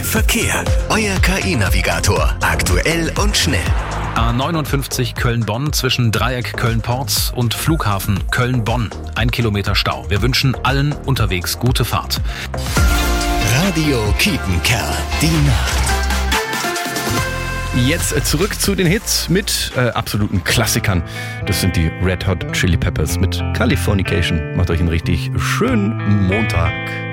Verkehr. Euer KI-Navigator. Aktuell und schnell. A59 Köln-Bonn zwischen Dreieck Köln-Porz und Flughafen Köln-Bonn. 1 Kilometer Stau. Wir wünschen allen unterwegs gute Fahrt. Radio Kiepenkerl. Die Nacht. Jetzt zurück zu den Hits mit absoluten Klassikern. Das sind die Red Hot Chili Peppers mit Californication. Macht euch einen richtig schönen Montag.